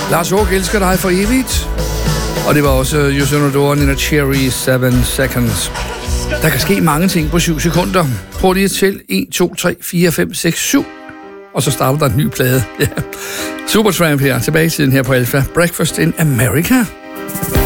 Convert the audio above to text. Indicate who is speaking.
Speaker 1: Lars Håg elsker dig for evigt. Og det var også Yusun Odor in a Cherry 7 Seconds. Der kan ske mange ting på 7 sekunder. Prøv lige at tælle 1, 2, 3, 4, 5, 6, 7. Og så starter der en ny plade. Ja. Supertramp her, tilbage i tiden her på Alpha. Breakfast in America.